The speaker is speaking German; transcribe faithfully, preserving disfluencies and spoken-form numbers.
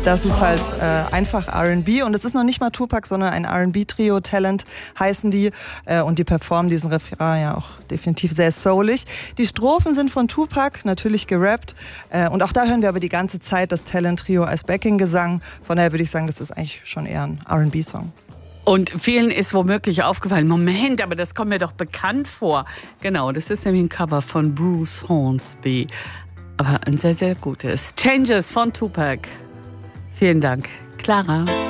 Das ist halt äh, einfach R and B und es ist noch nicht mal Tupac, sondern ein R and B-Trio, Talent heißen die äh, und die performen diesen Refrain ja auch definitiv sehr soulig. Die Strophen sind von Tupac, natürlich gerappt äh, und auch da hören wir aber die ganze Zeit das Talent-Trio als Backing-Gesang. Von daher würde ich sagen, das ist eigentlich schon eher ein R and B-Song. Und vielen ist womöglich aufgefallen, Moment, aber das kommt mir doch bekannt vor. Genau, das ist nämlich ein Cover von Bruce Hornsby. Aber ein sehr, sehr gutes. Changes von Tupac. Vielen Dank, Clara.